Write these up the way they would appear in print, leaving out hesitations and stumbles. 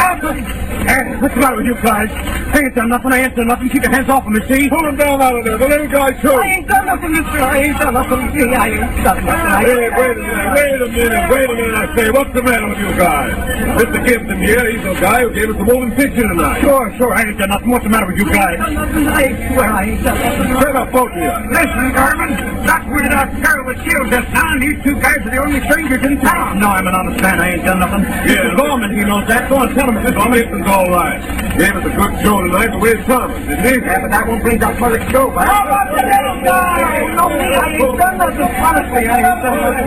What's the matter with you guys? I ain't done nothing. I ain't done nothing. Keep your hands off of me, see? Pull him down out of there. The little guy, too. I ain't done nothing, mister. I ain't done nothing. See, I ain't done nothing. Hey, wait a minute, I say. What's the matter with you guys? Mr. Gibson here, he's the guy who gave us the moving picture tonight. Sure, I ain't done nothing. What's the matter with you guys? I swear I ain't done nothing. Shut up, both of you. Listen, Garvin, Doc weirded out Carol with shields just now, and these two guys are the only strangers in town. No, I'm an honest man. I ain't done nothing. Yeah. Mr. Gorman, he knows that. Go on, tell him, Mr. Mr. Gibson's all right. Gave us a good show tonight, but we're promised, didn't he? Yeah, but that won't bring Doc Mullick show back. Oh, what's the little guy? No, me, I ain't done nothing. Honestly, I ain't done nothing.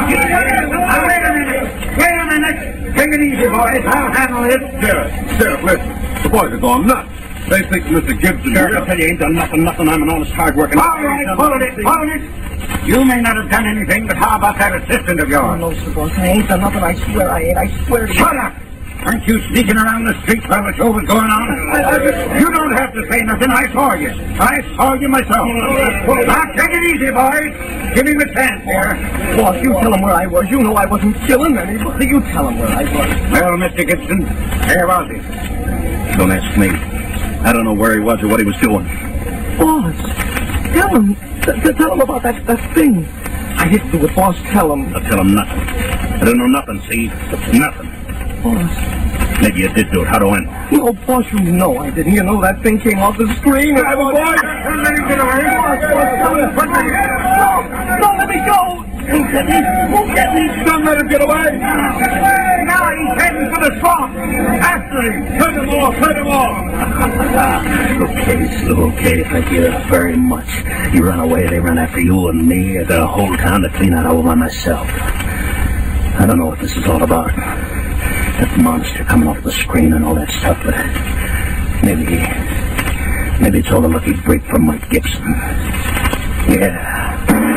Wait a minute. Take it easy, boys. I'll handle it. Sheriff, listen. The boys are going nuts. They think Mr. Gibson Sheriff, here. I tell you, ain't done nothing. I'm an honest, hard-working... All right, hold it. You may not have done anything, but how about that assistant of yours? No, sir, boss. I ain't done nothing. I swear I ain't. I swear to you. Shut up! Aren't you sneaking around the street while the show was going on? You don't have to say nothing. I saw you. I saw you myself. Now, take it easy, boys. Give him a chance here. Boss, you tell him where I was. You know I wasn't killing anybody. You tell him where I was. Well, Mr. Gibson, where was he? Don't ask me. I don't know where he was or what he was doing. Boss, tell him. Tell him about that thing. I hit to it, boss. Tell him. I'll tell him nothing. I don't know nothing, see? Nothing. Boss. Maybe you did do it. How do I know? No, boss, you know I didn't. You know that thing came off the screen. And Boys, don't let him get away. Don't let me go. Won't get me. Don't let him get away. Now he's heading for the swamp. After him. Cut him off. Okay, thank you very much. You run away, they run after you and me. I got a whole town to clean out all by myself. I don't know what this is all about. That monster coming off the screen and all that stuff, but maybe it's all a lucky break from Mike Gibson. Yeah.